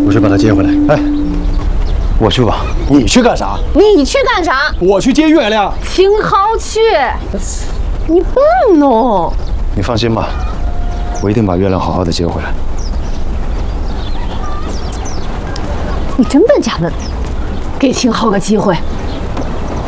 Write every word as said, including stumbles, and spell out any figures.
我去把她接回来。哎，我去吧。 你去干啥？ 你去干啥？ 我去接月亮。 秦昊去。你笨哦。 你放心吧，我一定把月亮好好的接回来。 你真笨假嫩，给秦昊个机会。